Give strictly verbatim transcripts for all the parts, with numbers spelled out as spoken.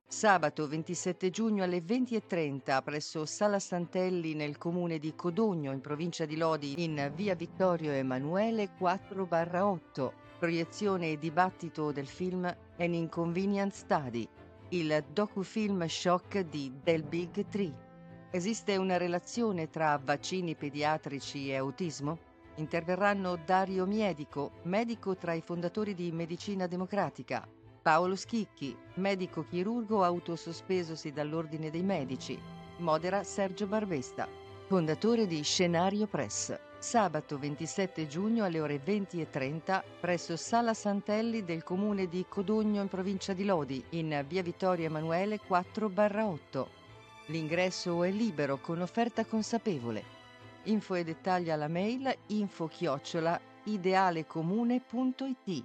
Sabato ventisette giugno alle venti e trenta presso Sala Santelli nel comune di Codogno in provincia di Lodi in via Vittorio Emanuele quattro otto. Proiezione e dibattito del film An Inconvenient Study, il docufilm shock di Del Big Tree. Esiste una relazione tra vaccini pediatrici e autismo? Interverranno Dario Miedico, medico tra i fondatori di Medicina Democratica, Paolo Schicchi, medico chirurgo autosospesosi dall'Ordine dei Medici, modera Sergio Barbesta, fondatore di Scenario Press. Sabato ventisette giugno alle ore venti e trenta presso Sala Santelli del comune di Codogno in provincia di Lodi in via Vittorio Emanuele quattro otto. L'ingresso è libero con offerta consapevole. Info e dettagli alla mail info chiocciola idealecomune punto it.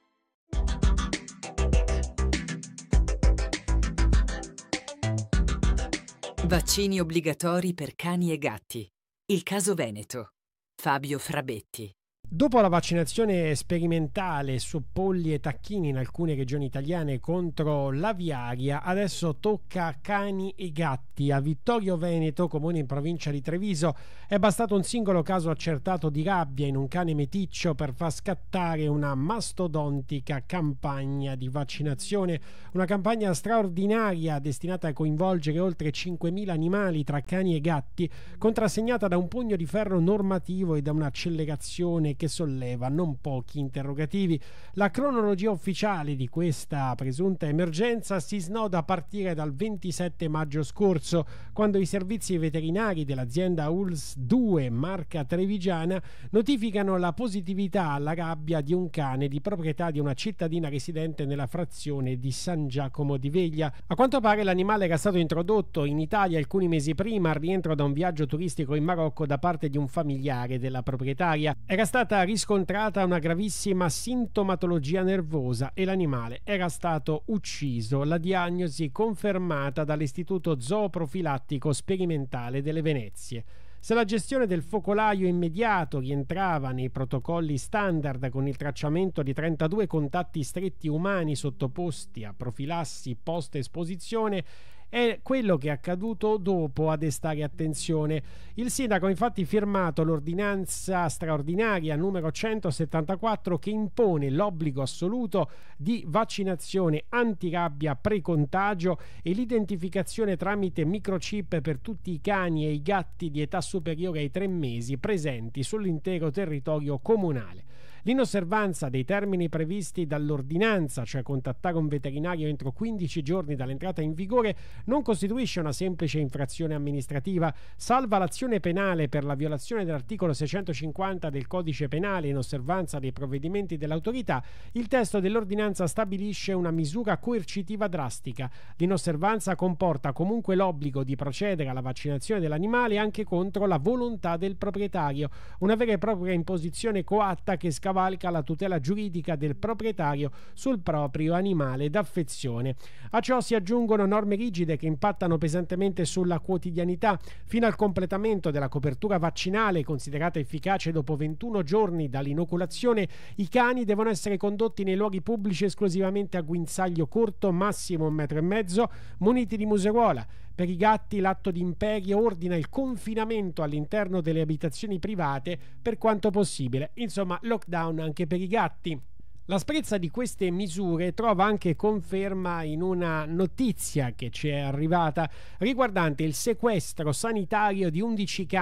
Vaccini obbligatori per cani e gatti. Il caso Veneto. Fabio Frabetti. Dopo la vaccinazione sperimentale su polli e tacchini in alcune regioni italiane contro l'aviaria, adesso tocca a cani e gatti. A Vittorio Veneto, comune in provincia di Treviso, è bastato un singolo caso accertato di rabbia in un cane meticcio per far scattare una mastodontica campagna di vaccinazione, una campagna straordinaria destinata a coinvolgere oltre cinquemila animali tra cani e gatti, contrassegnata da un pugno di ferro normativo e da un'accelerazione che solleva non pochi interrogativi. La cronologia ufficiale di questa presunta emergenza si snoda a partire dal ventisette maggio scorso, quando i servizi veterinari dell'azienda U L S due, marca trevigiana, notificano la positività alla rabbia di un cane di proprietà di una cittadina residente nella frazione di San Giacomo di Veglia. A quanto pare l'animale era stato introdotto in Italia alcuni mesi prima al rientro da un viaggio turistico in Marocco da parte di un familiare della proprietaria. Era stata riscontrata una gravissima sintomatologia nervosa e l'animale era stato ucciso. La diagnosi confermata dall'Istituto Zooprofilattico Sperimentale delle Venezie. Se la gestione del focolaio immediato rientrava nei protocolli standard con il tracciamento di trentadue contatti stretti umani sottoposti a profilassi post-esposizione, è quello che è accaduto dopo a destare attenzione. Il sindaco ha infatti firmato l'ordinanza straordinaria numero centosettantaquattro che impone l'obbligo assoluto di vaccinazione antirabbia pre-contagio e l'identificazione tramite microchip per tutti i cani e i gatti di età superiore ai tre mesi presenti sull'intero territorio comunale. L'inosservanza dei termini previsti dall'ordinanza, cioè contattare un veterinario entro quindici giorni dall'entrata in vigore, non costituisce una semplice infrazione amministrativa. Salva l'azione penale per la violazione dell'articolo seicentocinquanta del Codice Penale in osservanza dei provvedimenti dell'autorità, il testo dell'ordinanza stabilisce una misura coercitiva drastica. L'inosservanza comporta comunque l'obbligo di procedere alla vaccinazione dell'animale anche contro la volontà del proprietario, una vera e propria imposizione coatta che scavalca la tutela giuridica del proprietario sul proprio animale d'affezione. A ciò si aggiungono norme rigide che impattano pesantemente sulla quotidianità. Fino al completamento della copertura vaccinale, considerata efficace dopo ventuno giorni dall'inoculazione, i cani devono essere condotti nei luoghi pubblici esclusivamente a guinzaglio corto, massimo un metro e mezzo, muniti di museruola. Per i gatti l'atto d'imperio ordina il confinamento all'interno delle abitazioni private per quanto possibile. Insomma, lockdown anche per i gatti. L'asprezza di queste misure trova anche conferma in una notizia che ci è arrivata riguardante il sequestro sanitario di undici cani